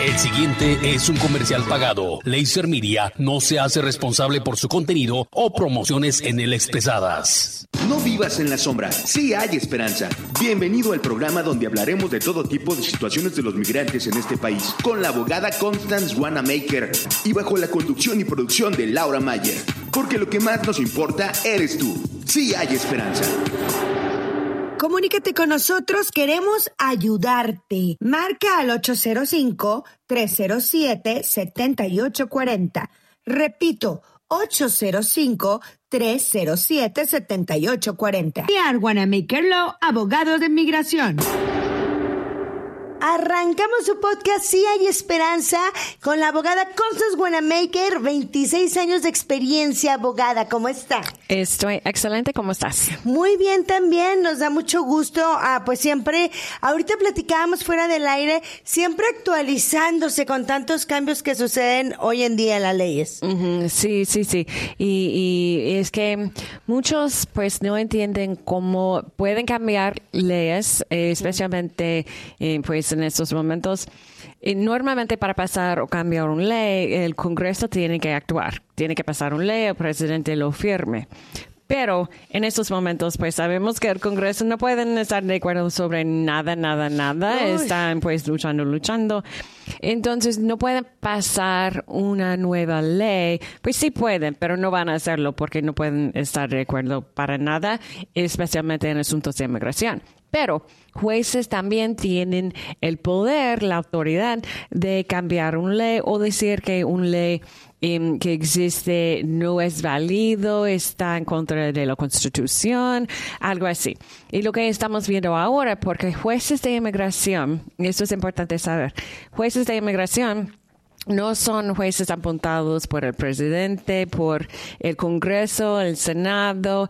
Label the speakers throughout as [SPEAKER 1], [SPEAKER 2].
[SPEAKER 1] El siguiente es un comercial pagado. Laser Media no se hace responsable por su contenido o promociones en el Expresadas.
[SPEAKER 2] No vivas en la sombra, sí hay esperanza. Bienvenido al programa donde hablaremos de todo tipo de situaciones de los migrantes en este país, con la abogada Constance Wanamaker y bajo la conducción y producción de Laura Mayer. Porque lo que más nos importa eres tú. Sí hay esperanza.
[SPEAKER 3] Comunícate con nosotros, queremos ayudarte. Marca al 805-307-7840. Repito, 805-307-7840. Y Wanamaker Law, abogado de inmigración. Arrancamos su podcast Sí hay esperanza con la abogada Constance Wanamaker, 26 años de experiencia, abogada. ¿Cómo está?
[SPEAKER 4] Estoy excelente. ¿Cómo estás?
[SPEAKER 3] Muy bien también. Nos da mucho gusto, pues siempre, ahorita platicábamos fuera del aire, siempre actualizándose con tantos cambios que suceden hoy en día en las leyes.
[SPEAKER 4] Sí. Y es que muchos pues no entienden cómo pueden cambiar leyes, especialmente pues en estos momentos. Normalmente para pasar o cambiar una ley, el Congreso tiene que actuar. Tiene que pasar una ley, el presidente lo firme. Pero en estos momentos, pues sabemos que el Congreso no pueden estar de acuerdo sobre nada. Están pues luchando. Entonces no pueden pasar una nueva ley. Pues sí pueden, pero no van a hacerlo porque no pueden estar de acuerdo para nada, especialmente en asuntos de inmigración. Pero jueces también tienen el poder, la autoridad de cambiar una ley o decir que una ley que existe no es válido, está en contra de la Constitución, algo así. Y lo que estamos viendo ahora, porque jueces de inmigración, y esto es importante saber, jueces de inmigración no son jueces apuntados por el presidente, por el Congreso, el Senado,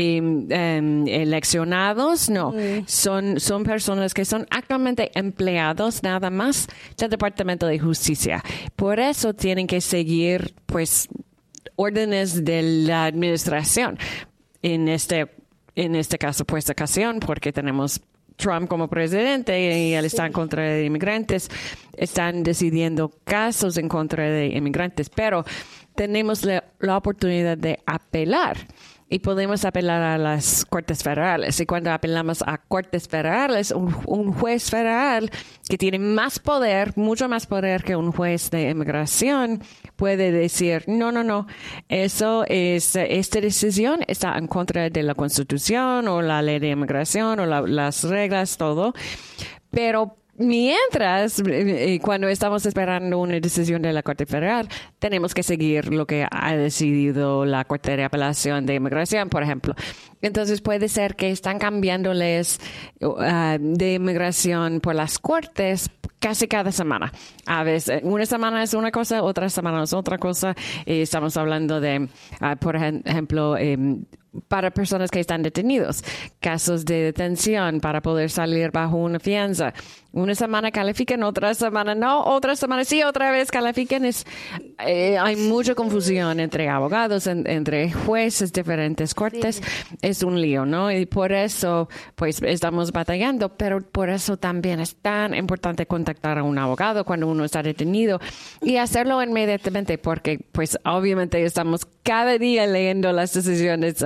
[SPEAKER 4] eleccionados, no. Son personas que son actualmente empleados nada más del Departamento de Justicia. Por eso tienen que seguir, pues, órdenes de la administración. En este caso, pues, ocasión, porque tenemos Trump como presidente y él está en contra de inmigrantes, están decidiendo casos en contra de inmigrantes, pero tenemos la oportunidad de apelar y podemos apelar a las cortes federales. Y cuando apelamos a cortes federales, un juez federal que tiene más poder, mucho más poder que un juez de inmigración, puede decir, no, esta decisión está en contra de la Constitución o la ley de inmigración o las reglas, todo. Pero mientras, cuando estamos esperando una decisión de la Corte Federal, tenemos que seguir lo que ha decidido la Corte de Apelación de Inmigración, por ejemplo. Entonces puede ser que están cambiando leyes de inmigración por las cortes casi cada semana. A veces, una semana es una cosa, otra semana es otra cosa. Estamos hablando de, por ejemplo, para personas que están detenidos, casos de detención para poder salir bajo una fianza. Una semana califican, otra semana no, otra semana sí, otra vez califican. Hay mucha confusión entre abogados, entre jueces, diferentes cortes. Sí. Es un lío, ¿no? Y por eso, pues, estamos batallando, pero por eso también es tan importante contactar a un abogado cuando uno está detenido y hacerlo inmediatamente, porque, pues, obviamente estamos cada día leyendo las decisiones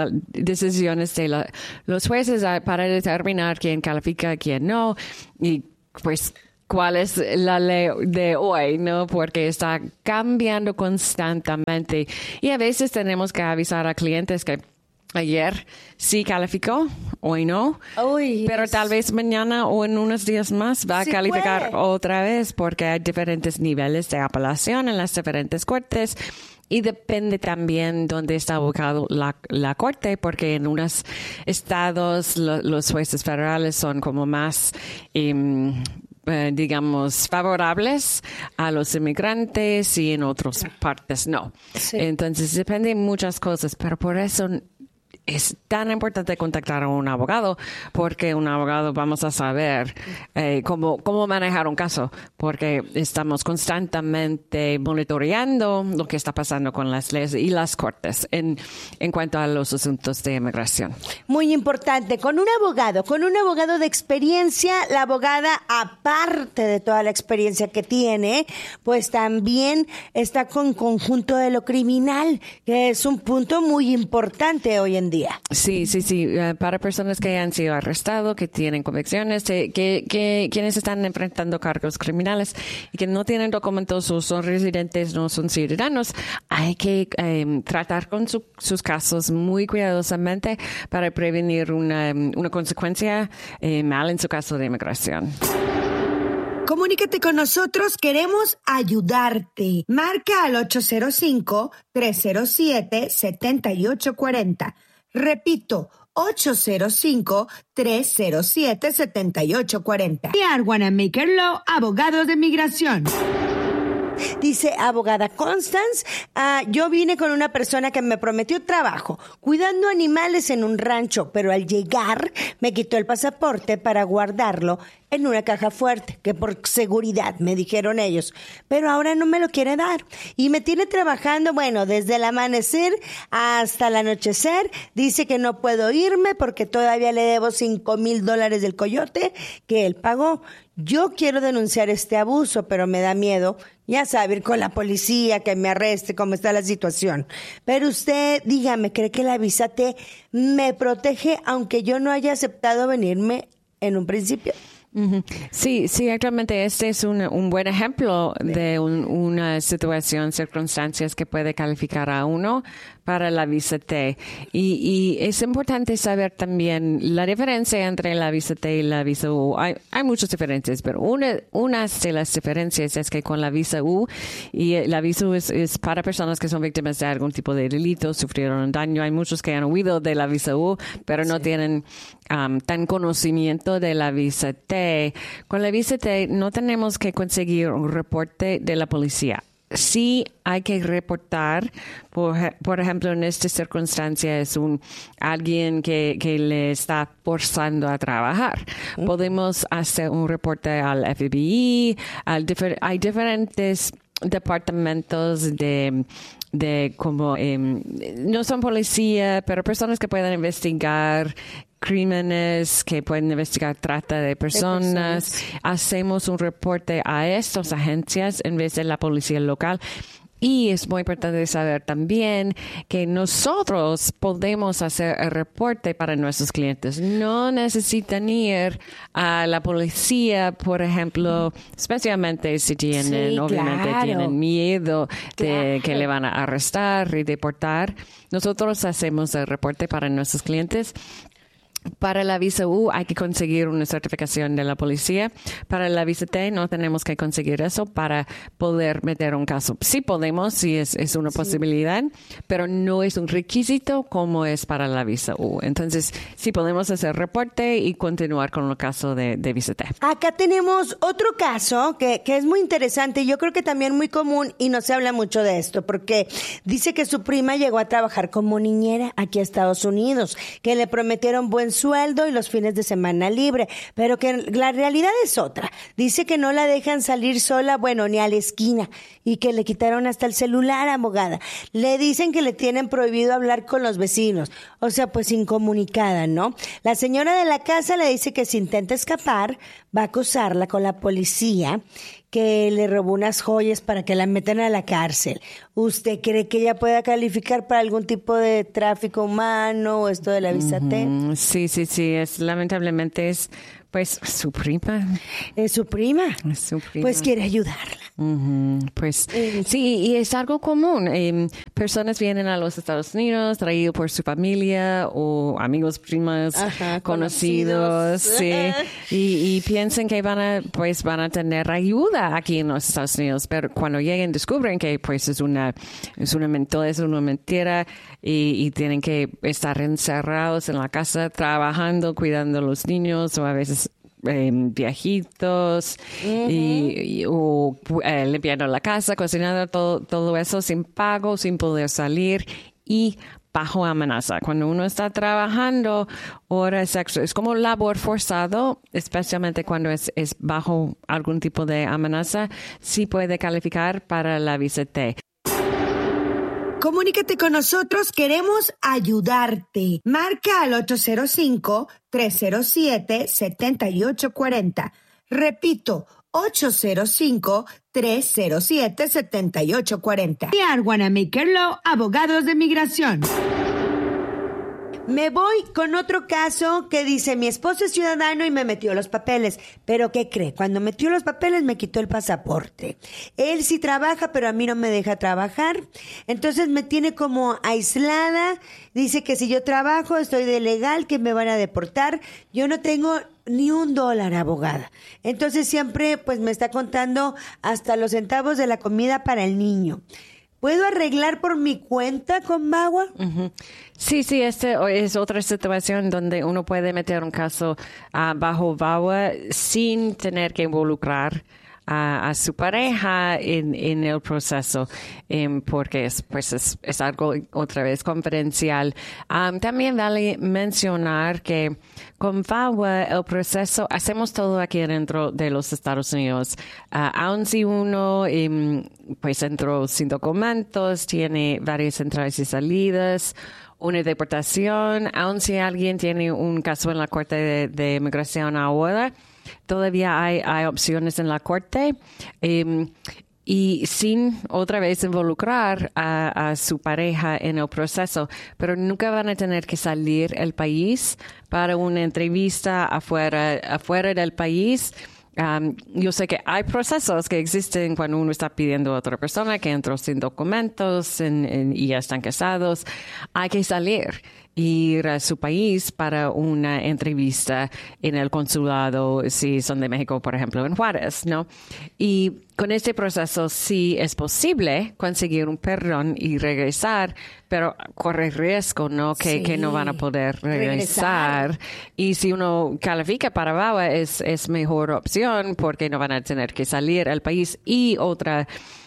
[SPEAKER 4] de los jueces para determinar quién califica, quién no, y pues cuál es la ley de hoy, ¿no? Porque está cambiando constantemente y a veces tenemos que avisar a clientes que ayer sí calificó, hoy no, pero tal vez mañana o en unos días más va a calificar otra vez porque hay diferentes niveles de apelación en las diferentes cortes. Y depende también dónde está ubicado la corte, porque en unos estados los jueces federales son como más, digamos, favorables a los inmigrantes y en otras partes no. Sí. Entonces depende de muchas cosas, pero por eso es tan importante contactar a un abogado, porque un abogado vamos a saber cómo manejar un caso, porque estamos constantemente monitoreando lo que está pasando con las leyes y las cortes en cuanto a los asuntos de inmigración.
[SPEAKER 3] Muy importante, con un abogado de experiencia, la abogada, aparte de toda la experiencia que tiene, pues también está con conjunto de lo criminal, que es un punto muy importante hoy en día.
[SPEAKER 4] Sí. Para personas que han sido arrestados, que tienen convicciones, quienes están enfrentando cargos criminales y que no tienen documentos o son residentes, no son ciudadanos, hay que tratar con sus casos muy cuidadosamente para prevenir una consecuencia mal en su caso de inmigración.
[SPEAKER 3] Comunícate con nosotros, queremos ayudarte. Marca al 805-307-7840. Repito, 805-307-7840. Y Arwana Maker Law, abogados de migración. Dice abogada Constance, yo vine con una persona que me prometió trabajo, cuidando animales en un rancho, pero al llegar me quitó el pasaporte para guardarlo en una caja fuerte, que por seguridad, me dijeron ellos, pero ahora no me lo quiere dar y me tiene trabajando, bueno, desde el amanecer hasta el anochecer. Dice que no puedo irme porque todavía le debo $5,000 del coyote que él pagó. Yo quiero denunciar este abuso, pero me da miedo, ya sabe, ir con la policía, que me arreste, cómo está la situación. Pero usted, dígame, ¿cree que la visa T me protege aunque yo no haya aceptado venirme en un principio?
[SPEAKER 4] Uh-huh. Sí, actualmente este es un buen ejemplo de una situación, circunstancias que puede calificar a uno para la visa T. Y es importante saber también la diferencia entre la visa T y la visa U. Hay muchas diferencias, pero una de las diferencias es que con la visa U, y la visa U es para personas que son víctimas de algún tipo de delito, sufrieron daño. Hay muchos que han huido de la visa U, pero no tienen tan conocimiento de la visa T. Con la visa T no tenemos que conseguir un reporte de la policía. Sí hay que reportar, por ejemplo, en esta circunstancia es alguien que le está forzando a trabajar. Podemos hacer un reporte al FBI, hay diferentes departamentos de como, no son policía, pero personas que pueden investigar crímenes, que pueden investigar trata de personas. Hacemos un reporte a estas agencias en vez de la policía local. Y es muy importante saber también que nosotros podemos hacer el reporte para nuestros clientes. No necesitan ir a la policía, por ejemplo, especialmente si tienen, tienen miedo de que le van a arrestar y deportar. Nosotros hacemos el reporte para nuestros clientes. Para la visa U hay que conseguir una certificación de la policía. Para la visa T no tenemos que conseguir eso para poder meter un caso. Sí podemos, sí es una posibilidad, pero no es un requisito como es para la visa U. Entonces, sí podemos hacer reporte y continuar con el caso de visa T.
[SPEAKER 3] Acá tenemos otro caso que es muy interesante y yo creo que también muy común y no se habla mucho de esto porque dice que su prima llegó a trabajar como niñera aquí a Estados Unidos, que le prometieron buen sueldo y los fines de semana libre, pero que la realidad es otra. Dice que no la dejan salir sola, bueno, ni a la esquina, y que le quitaron hasta el celular, abogada. Le dicen que le tienen prohibido hablar con los vecinos, o sea, pues incomunicada, ¿no? La señora de la casa le dice que si intenta escapar, va a acusarla con la policía, que le robó unas joyas para que la metan a la cárcel. ¿Usted cree que ella pueda calificar para algún tipo de tráfico humano o esto de la visa T?
[SPEAKER 4] Sí, lamentablemente es pues su prima.
[SPEAKER 3] ¿Es su prima?
[SPEAKER 4] Es su prima.
[SPEAKER 3] Pues quiere ayudarla.
[SPEAKER 4] Pues sí, y es algo común. Personas vienen a los Estados Unidos traídos por su familia o amigos, primas, conocidos, sí, y piensan que van a tener ayuda aquí en los Estados Unidos, pero cuando lleguen descubren que pues es una mentira y tienen que estar encerrados en la casa trabajando, cuidando a los niños o a veces viejitos o limpiando la casa, cocinando, todo eso sin pago, sin poder salir y bajo amenaza. Cuando uno está trabajando horas extra, es como labor forzado, especialmente cuando es bajo algún tipo de amenaza, sí puede calificar para la visa T.
[SPEAKER 3] Comunícate con nosotros, queremos ayudarte. Marca al 805-307-7840. Repito, 805-307-7840. Y Wanamaker Law, abogados de migración. Me voy con otro caso que dice, mi esposo es ciudadano y me metió los papeles. ¿Pero qué cree? Cuando metió los papeles me quitó el pasaporte. Él sí trabaja, pero a mí no me deja trabajar. Entonces me tiene como aislada. Dice que si yo trabajo estoy de legal, que me van a deportar. Yo no tengo ni $1, abogada. Entonces siempre pues me está contando hasta los centavos de la comida para el niño. ¿Puedo arreglar por mi cuenta con VAWA?
[SPEAKER 4] Uh-huh. Sí, este es otra situación donde uno puede meter un caso bajo VAWA sin tener que involucrar a su pareja en el proceso, porque es algo otra vez confidencial. También vale mencionar que con VAWA el proceso hacemos todo aquí dentro de los Estados Unidos. Aun si uno pues entró sin documentos, tiene varias entradas y salidas, una deportación, aun si alguien tiene un caso en la Corte de Inmigración ahora, todavía hay opciones en la corte y sin otra vez involucrar a su pareja en el proceso, pero nunca van a tener que salir del país para una entrevista afuera del país. Yo sé que hay procesos que existen cuando uno está pidiendo a otra persona que entró sin documentos y ya están casados. Hay que salir, ir a su país para una entrevista en el consulado, si son de México, por ejemplo, en Juárez, ¿no? Y con este proceso sí es posible conseguir un perdón y regresar, pero corre riesgo, ¿no? Que no van a poder regresar. Y si uno califica para VAWA es mejor opción porque no van a tener que salir al país. Y otra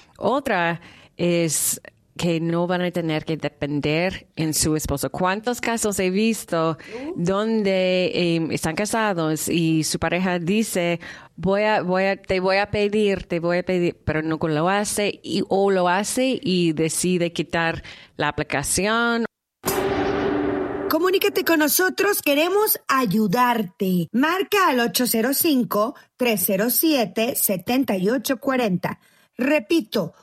[SPEAKER 4] es que no van a tener que depender en su esposo. ¿Cuántos casos he visto donde están casados y su pareja dice, te voy a pedir, pero no lo hace o lo hace y decide quitar la aplicación?
[SPEAKER 3] Comunícate con nosotros, queremos ayudarte. Marca al 805-307-7840. Repito,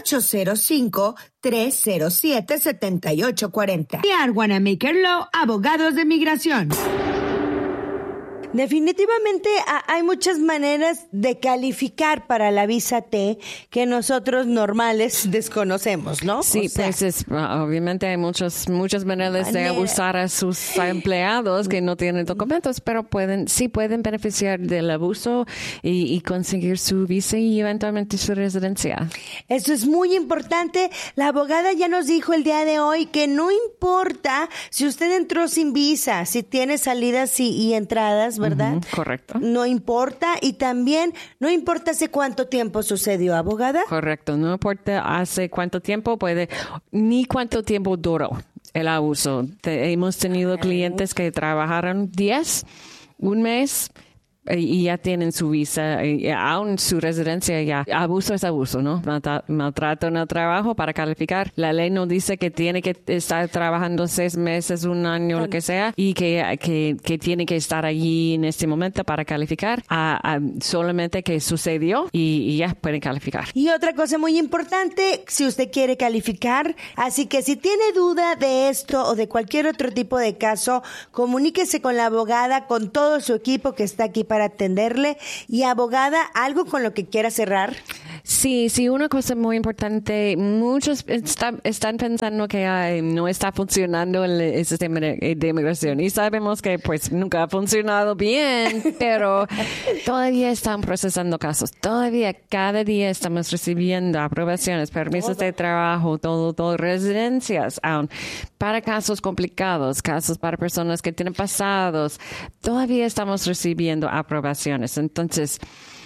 [SPEAKER 3] 805-307-7840. Y Wanamaker Law, abogados de migración. Definitivamente hay muchas maneras de calificar para la visa T que nosotros normales desconocemos, ¿no?
[SPEAKER 4] Sí, pues obviamente hay muchas maneras de abusar a sus empleados que no tienen documentos, pero pueden beneficiar del abuso y conseguir su visa y eventualmente su residencia.
[SPEAKER 3] Eso es muy importante. La abogada ya nos dijo el día de hoy que no importa si usted entró sin visa, si tiene salidas y entradas, ¿verdad?
[SPEAKER 4] Uh-huh, correcto.
[SPEAKER 3] No importa, y también no importa hace cuánto tiempo sucedió, abogada.
[SPEAKER 4] Correcto, no importa hace cuánto tiempo ni cuánto tiempo duró el abuso. Hemos tenido clientes que trabajaron 1 mes y ya tienen su visa, y aún su residencia ya. Abuso es abuso, ¿no? Maltrato en el trabajo para calificar. La ley no dice que tiene que estar trabajando 6 meses, 1 año, lo que sea, y que tiene que estar allí en este momento para calificar. Solamente que sucedió y ya pueden calificar.
[SPEAKER 3] Y otra cosa muy importante, si usted quiere calificar, así que si tiene duda de esto o de cualquier otro tipo de caso, comuníquese con la abogada, con todo su equipo que está aquí para atenderle. Y abogada, ¿algo con lo que quiera cerrar?
[SPEAKER 4] Sí, una cosa muy importante. Muchos están pensando que no está funcionando el sistema de inmigración y sabemos que pues nunca ha funcionado bien, pero todavía están procesando casos. Todavía cada día estamos recibiendo aprobaciones, permisos de trabajo, todo, residencias aún. Para casos complicados, casos para personas que tienen pasados, todavía estamos recibiendo aprobaciones. Entonces,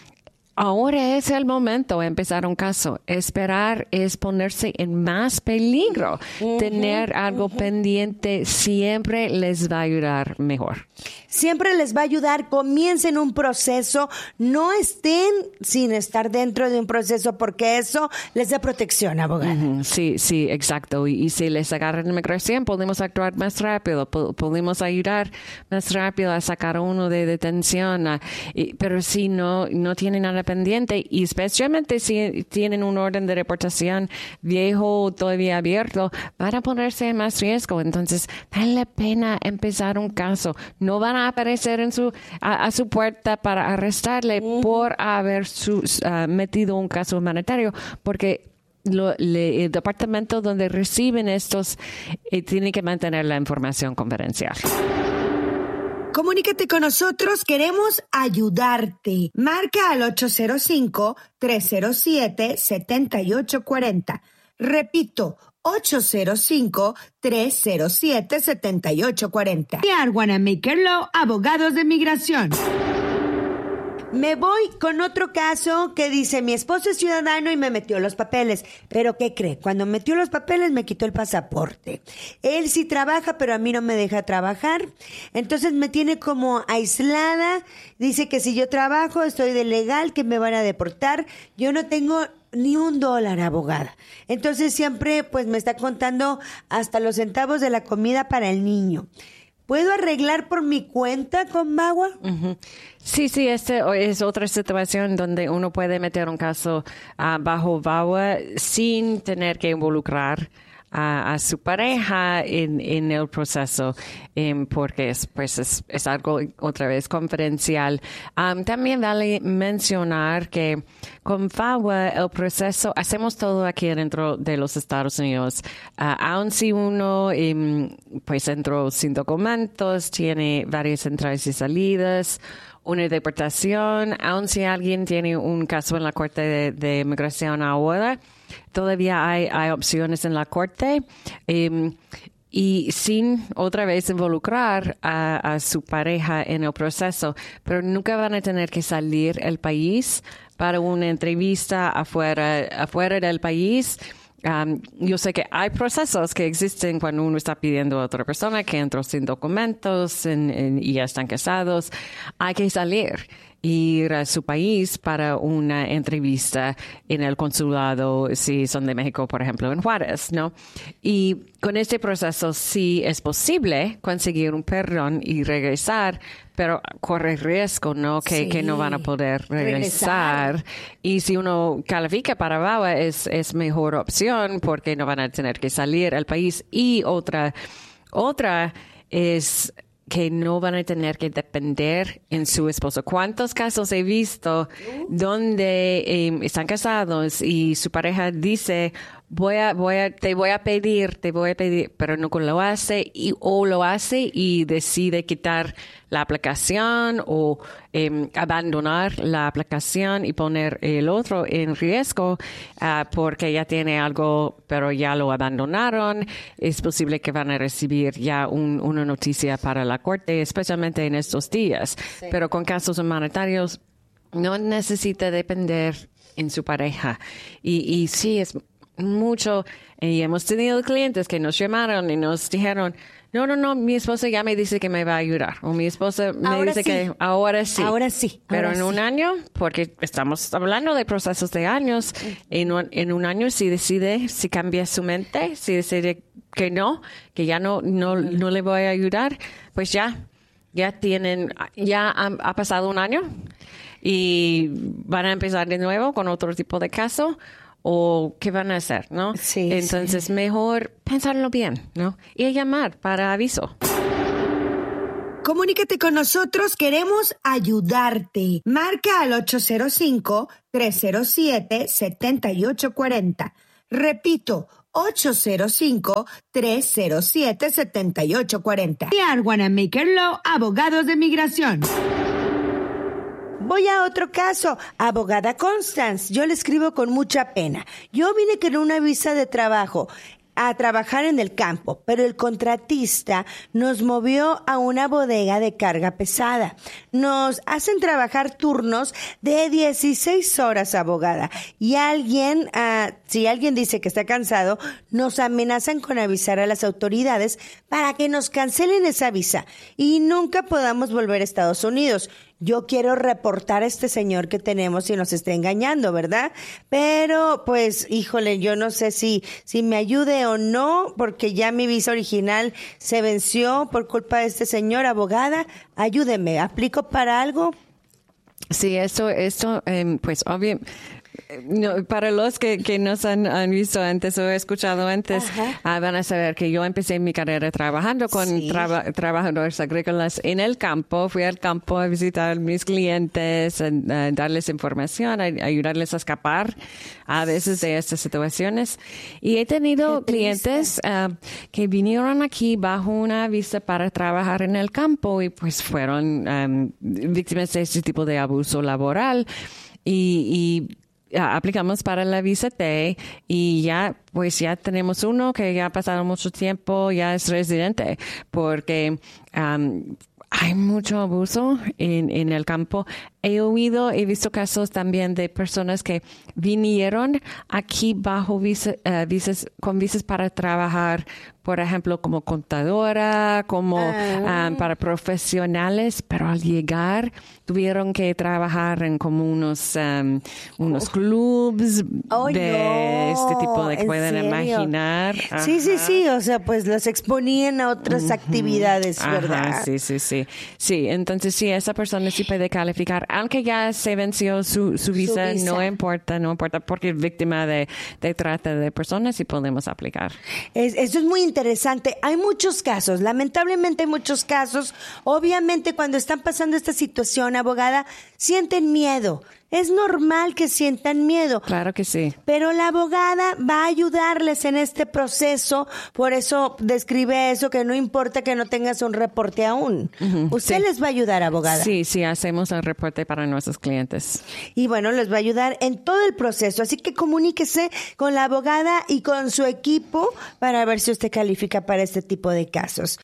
[SPEAKER 4] Ahora es el momento de empezar un caso. Esperar es ponerse en más peligro. Tener algo pendiente siempre les va a ayudar mejor.
[SPEAKER 3] Siempre les va a ayudar. Comiencen un proceso. No estén sin estar dentro de un proceso porque eso les da protección, abogada.
[SPEAKER 4] Sí, exacto. Y si les agarran inmigración, podemos actuar más rápido. Podemos ayudar más rápido a sacar a uno de detención. Pero si no tienen nada pendiente, y especialmente si tienen un orden de deportación viejo todavía abierto, van a ponerse en más riesgo. Entonces, vale la pena empezar un caso. No van a aparecer a su puerta para arrestarle por haber metido un caso humanitario, porque el departamento donde reciben estos tiene que mantener la información confidencial.
[SPEAKER 3] Comunícate con nosotros, queremos ayudarte. Marca al 805-307-7840. Repito, 805-307-7840. Y Wanamaker Law, abogados de migración. Me voy con otro caso que dice, mi esposo es ciudadano y me metió los papeles. ¿Pero qué cree? Cuando metió los papeles me quitó el pasaporte. Él sí trabaja, pero a mí no me deja trabajar. Entonces me tiene como aislada. Dice que si yo trabajo estoy de legal, que me van a deportar. Yo no tengo ni $1, abogada. Entonces siempre pues me está contando hasta los centavos de la comida para el niño. ¿Puedo arreglar por mi cuenta con VAWA?
[SPEAKER 4] Sí, esta es otra situación donde uno puede meter un caso bajo VAWA sin tener que involucrar a su pareja en el proceso, porque es algo otra vez confidencial. También vale mencionar que con VAWA el proceso hacemos todo aquí dentro de los Estados Unidos. Aun si uno entró sin documentos, tiene varias entradas y salidas, una deportación, aun si alguien tiene un caso en la Corte de Inmigración ahora, todavía hay opciones en la corte y sin otra vez involucrar a su pareja en el proceso, pero nunca van a tener que salir del país para una entrevista afuera del país. Yo sé que hay procesos que existen cuando uno está pidiendo a otra persona que entró sin documentos y ya están casados. Hay que salir, ir a su país para una entrevista en el consulado, si son de México, por ejemplo, en Juárez, ¿no? Y con este proceso sí es posible conseguir un perdón y regresar, pero corre riesgo, ¿no? Que no van a poder regresar. Y si uno califica para VAWA es mejor opción porque no van a tener que salir al país. Y otra es que no van a tener que depender en su esposo. ¿Cuántos casos he visto donde están casados y su pareja dice, te voy a pedir, pero no lo hace o lo hace y decide quitar la aplicación o abandonar la aplicación y poner el otro en riesgo porque ya tiene algo, pero ya lo abandonaron? Es posible que van a recibir ya una noticia para la corte, especialmente en estos días. Sí. Pero con casos humanitarios no necesita depender en su pareja. Y sí, es mucho. Y hemos tenido clientes que nos llamaron y nos dijeron, no, mi esposa ya me dice que me va a ayudar. O mi esposa me dice que ahora sí. Pero en un año, porque estamos hablando de procesos de años, en un año si cambia su mente, si decide que ya no le voy a ayudar, pues ya ha pasado un año y van a empezar de nuevo con otro tipo de caso. ¿O qué van a hacer, no?
[SPEAKER 3] Sí.
[SPEAKER 4] Entonces, mejor pensarlo bien, ¿no? Y llamar para aviso.
[SPEAKER 3] Comunícate con nosotros, queremos ayudarte. Marca al 805-307-7840. Repito, 805-307-7840. Y Wanamaker Law, abogados de migración. Voy a otro caso. Abogada Constance, yo le escribo con mucha pena. Yo vine con una visa de trabajo. a trabajar en el campo, pero el contratista nos movió a una bodega de carga pesada. Nos hacen trabajar turnos de 16 horas, abogada. Y si alguien dice que está cansado, nos amenazan con avisar a las autoridades para que nos cancelen esa visa y nunca podamos volver a Estados Unidos. Yo quiero reportar a este señor que tenemos y nos está engañando, ¿verdad? Pero, pues, híjole, yo no sé si me ayude o no, porque ya mi visa original se venció por culpa de este señor. Abogada, ayúdeme, ¿aplico para algo?
[SPEAKER 4] Sí, pues, obvio. No, para los que nos han visto antes o escuchado antes, van a saber que yo empecé mi carrera trabajando con trabajadores agrícolas en el campo. Fui al campo a visitar a mis clientes, a darles información, a ayudarles a escapar a veces de estas situaciones. Y he tenido clientes que vinieron aquí bajo una visa para trabajar en el campo y pues fueron víctimas de este tipo de abuso laboral. Y aplicamos para la visa T y ya tenemos uno que ya ha pasado mucho tiempo, ya es residente, porque hay mucho abuso en el campo. He visto casos también de personas que vinieron aquí bajo visas para trabajar, por ejemplo, como contadora, como para profesionales, pero al llegar tuvieron que trabajar en como unos clubs este tipo de que pueden imaginar.
[SPEAKER 3] Sí, o sea, pues los exponían a otras actividades, ¿verdad?
[SPEAKER 4] Sí, entonces sí, esa persona sí puede calificar, aunque ya se venció su visa, no importa, porque es víctima de trata de personas y podemos aplicar.
[SPEAKER 3] Eso es muy interesante. Hay muchos casos, lamentablemente hay muchos casos. Obviamente cuando están pasando esta situación, abogada, sienten miedo. Es normal que sientan miedo.
[SPEAKER 4] Claro que sí.
[SPEAKER 3] Pero la abogada va a ayudarles en este proceso. Por eso describe eso, que no importa que no tengas un reporte aún. Usted les va a ayudar, abogada.
[SPEAKER 4] Sí, hacemos el reporte para nuestros clientes.
[SPEAKER 3] Y bueno, les va a ayudar en todo el proceso. Así que comuníquese con la abogada y con su equipo para ver si usted califica para este tipo de casos.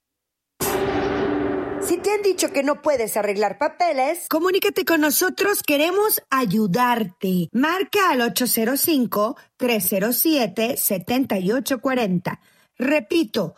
[SPEAKER 3] Si te han dicho que no puedes arreglar papeles, comunícate con nosotros, queremos ayudarte. Marca al 805-307-7840. Repito,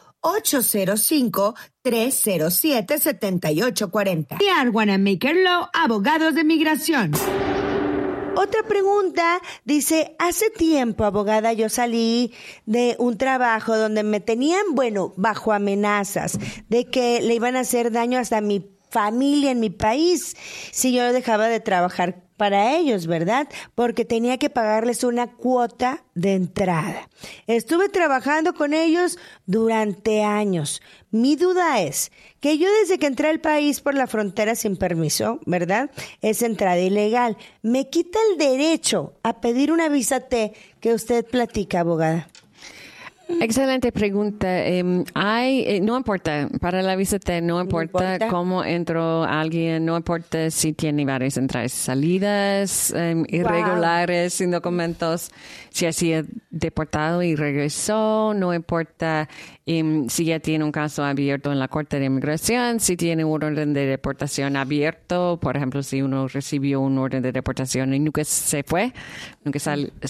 [SPEAKER 3] 805-307-7840. Y Arwana Maker Law, abogados de migración. Otra pregunta, dice, hace tiempo, abogada, yo salí de un trabajo donde me tenían, bajo amenazas de que le iban a hacer daño hasta a mi familia en mi país si yo dejaba de trabajar para ellos, ¿verdad? Porque tenía que pagarles una cuota de entrada. Estuve trabajando con ellos durante años. Mi duda es que yo desde que entré al país por la frontera sin permiso, ¿verdad? Es entrada ilegal. Me quita el derecho a pedir una visa T que usted platica, abogada.
[SPEAKER 4] Excelente pregunta. No importa, para la visa T, no importa cómo entró alguien, no importa si tiene varias entradas y salidas irregulares, sin documentos, si ha sido deportado y regresó, no importa si ya tiene un caso abierto en la Corte de Inmigración, si tiene un orden de deportación abierto, por ejemplo, si uno recibió un orden de deportación y nunca se fue, nunca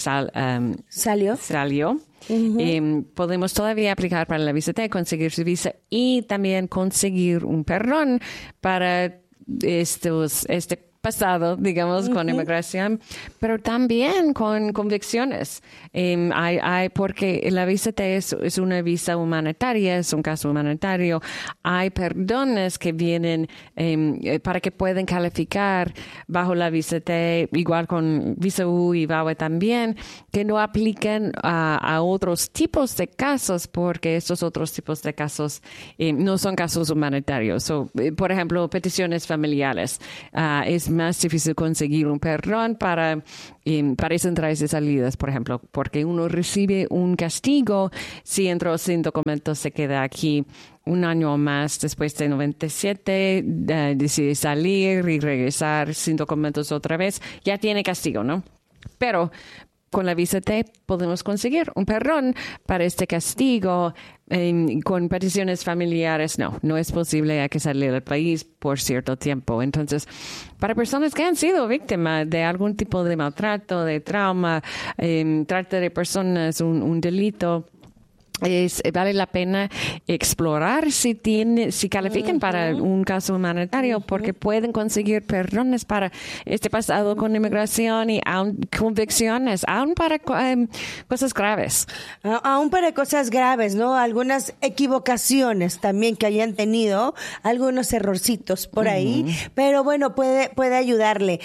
[SPEAKER 4] salió. Podemos todavía aplicar para la visa T, conseguir su visa y también conseguir un perdón para este pasado, digamos, con inmigración, pero también con convicciones. Porque la visa T es una visa humanitaria, es un caso humanitario. Hay perdones que vienen para que puedan calificar bajo la visa T, igual con visa U y VAWA también, que no aplican a otros tipos de casos, porque estos otros tipos de casos no son casos humanitarios. Por ejemplo, peticiones familiares. Es más difícil conseguir un perdón para esas entradas y salidas, por ejemplo, porque uno recibe un castigo si entró sin documentos, se queda aquí un año o más después de 97, decide salir y regresar sin documentos otra vez, ya tiene castigo, ¿no? Pero con la visa T podemos conseguir un perdón para este castigo. Con peticiones familiares, no es posible, hay que salir del país por cierto tiempo. Entonces, para personas que han sido víctimas de algún tipo de maltrato, de trauma, trata de personas, un delito, vale la pena explorar si califican para un caso humanitario, porque pueden conseguir perdones para este pasado con inmigración y convicciones, aún para cosas graves.
[SPEAKER 3] Aún para cosas graves, ¿no? Algunas equivocaciones también que hayan tenido, algunos errorcitos por ahí, pero bueno, puede ayudarle.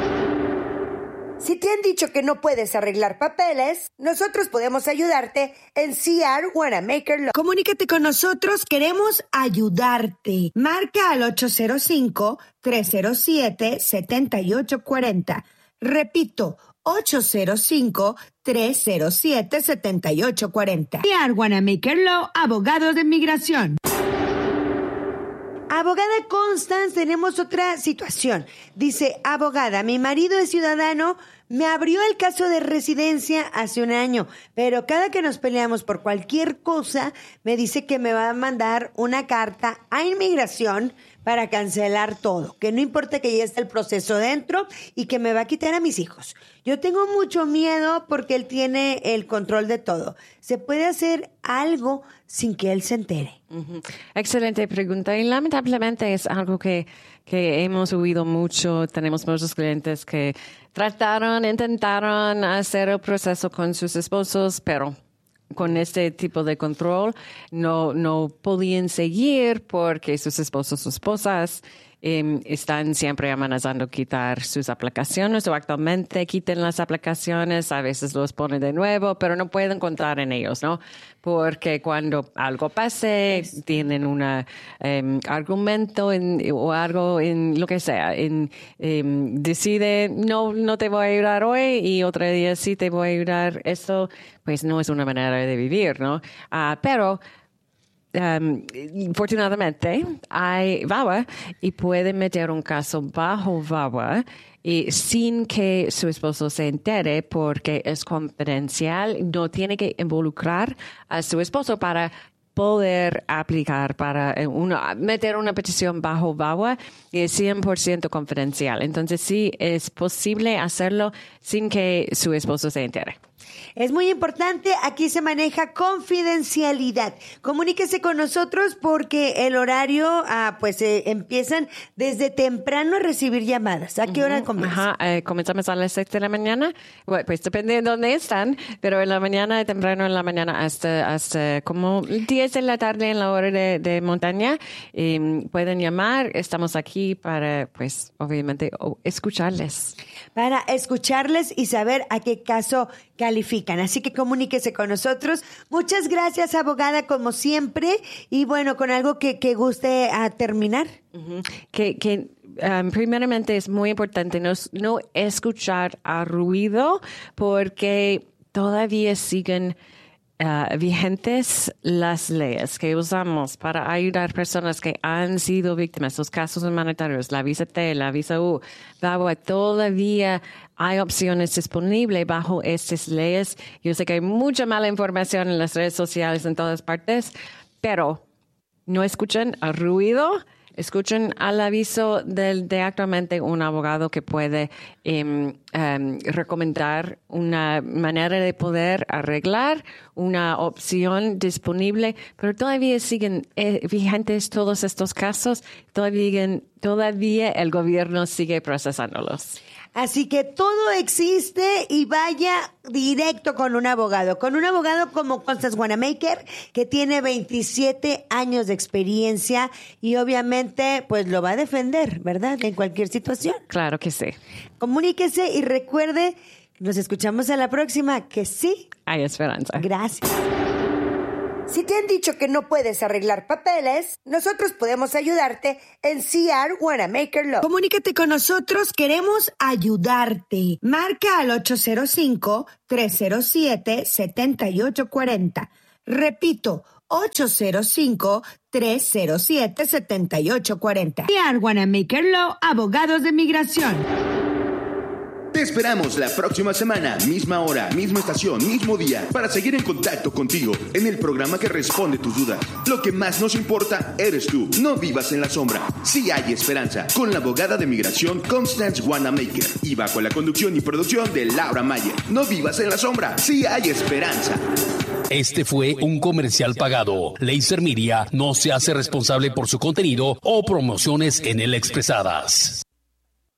[SPEAKER 3] Si te han dicho que no puedes arreglar papeles, nosotros podemos ayudarte en CR Wanamaker Law. Comunícate con nosotros, queremos ayudarte. Marca al 805-307-7840. Repito, 805-307-7840. CR Wanamaker Law, abogados de inmigración. Abogada Constance, tenemos otra situación. Dice, abogada, mi marido es ciudadano, me abrió el caso de residencia hace un año, pero cada que nos peleamos por cualquier cosa, me dice que me va a mandar una carta a inmigración para cancelar todo, que no importa que ya esté el proceso dentro y que me va a quitar a mis hijos. Yo tengo mucho miedo porque él tiene el control de todo. ¿Se puede hacer algo sin que él se entere?
[SPEAKER 4] Excelente pregunta, y lamentablemente es algo que hemos oído mucho. Tenemos muchos clientes que intentaron hacer el proceso con sus esposos, pero con este tipo de control no podían seguir porque sus esposos o esposas están siempre amenazando quitar sus aplicaciones, o actualmente quiten las aplicaciones, a veces los ponen de nuevo, pero no pueden contar en ellos, ¿no? Porque cuando algo pase, tienen un argumento o algo en lo que sea, decide no te voy a ayudar hoy y otro día sí te voy a ayudar. Esto pues no es una manera de vivir, ¿no? Pero afortunadamente hay VAWA y puede meter un caso bajo VAWA y sin que su esposo se entere, porque es confidencial. No tiene que involucrar a su esposo para poder aplicar para meter una petición bajo VAWA, y es 100% confidencial. Entonces sí es posible hacerlo sin que su esposo se entere.
[SPEAKER 3] Es muy importante, aquí se maneja confidencialidad. Comuníquese con nosotros porque el horario, empiezan desde temprano a recibir llamadas. ¿A qué hora comienza?
[SPEAKER 4] Comenzamos a las 6 de la mañana. Bueno, pues depende de dónde están, pero en la mañana, temprano en la mañana hasta como 10 de la tarde en la hora de montaña. Pueden llamar, estamos aquí para, pues, obviamente, escucharles.
[SPEAKER 3] Para escucharles y saber a qué caso califican. Así que comuníquese con nosotros. Muchas gracias, abogada, como siempre. Y bueno, con algo que guste a terminar.
[SPEAKER 4] Primeramente es muy importante no escuchar a ruido, porque todavía siguen vigentes las leyes que usamos para ayudar a personas que han sido víctimas, los casos humanitarios, la visa T, la visa U, VAWA. Todavía hay opciones disponibles bajo estas leyes. Yo sé que hay mucha mala información en las redes sociales en todas partes, pero no escuchen el ruido. Escuchen al aviso de actualmente un abogado que puede recomendar una manera de poder arreglar, una opción disponible, pero todavía siguen vigentes todos estos casos, todavía el gobierno sigue procesándolos.
[SPEAKER 3] Así que todo existe y vaya directo con un abogado como Constance Wanamaker, que tiene 27 años de experiencia y obviamente pues lo va a defender, ¿verdad? En cualquier situación.
[SPEAKER 4] Claro que sí.
[SPEAKER 3] Comuníquese y recuerde, nos escuchamos a la próxima, que sí.
[SPEAKER 4] Hay esperanza.
[SPEAKER 3] Gracias. Si te han dicho que no puedes arreglar papeles, nosotros podemos ayudarte en CR Wanamaker Law. Comunícate con nosotros, queremos ayudarte. Marca al 805-307-7840. Repito, 805-307-7840. CR Wanamaker Law, abogados de inmigración.
[SPEAKER 2] Te esperamos la próxima semana, misma hora, misma estación, mismo día, para seguir en contacto contigo en el programa que responde tus dudas. Lo que más nos importa eres tú. No vivas en la sombra. Sí hay esperanza. Con la abogada de migración Constance Wanamaker y bajo la conducción y producción de Laura Mayer. No vivas en la sombra. Sí hay esperanza.
[SPEAKER 1] Este fue un comercial pagado. Laser Media no se hace responsable por su contenido o promociones en él expresadas.